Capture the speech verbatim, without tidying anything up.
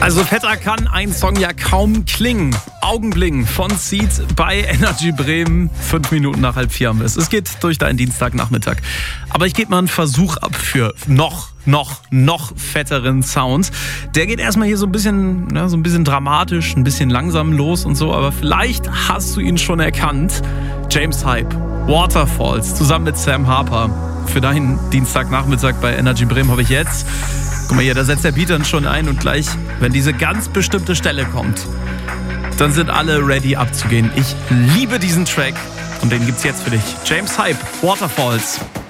Also fetter kann ein Song ja kaum klingen. Augenblicken von Seed bei Energy Bremen. Fünf Minuten nach halb vier haben wir es. Es geht durch deinen Dienstagnachmittag. Aber ich gebe mal einen Versuch ab für noch, noch, noch fetteren Sound. Der geht erstmal hier so ein bisschen, ne, so ein bisschen dramatisch, ein bisschen langsam los und so. Aber vielleicht hast du ihn schon erkannt. James Hype, Waterfalls, zusammen mit Sam Harper. Für deinen Dienstagnachmittag bei Energy Bremen habe ich jetzt... Guck mal hier, da setzt der Beat dann schon ein und gleich, wenn diese ganz bestimmte Stelle kommt, dann sind alle ready abzugehen. Ich liebe diesen Track und den gibt's jetzt für dich. James Hype, Waterfalls.